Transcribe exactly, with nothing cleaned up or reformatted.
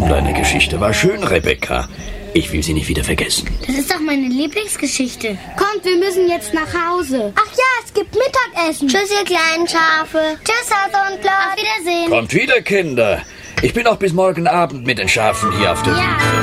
Deine Geschichte war schön, Rebecca. Ich will sie nicht wieder vergessen. Das ist doch meine Lieblingsgeschichte. Kommt, wir müssen jetzt nach Hause. Ach ja, es gibt Mittagessen. Tschüss, ihr kleinen Schafe. Tschüss, Hase und Lord. Auf Wiedersehen. Kommt wieder, Kinder. Ich bin auch bis morgen Abend mit den Schafen hier auf der Ja. Wiese.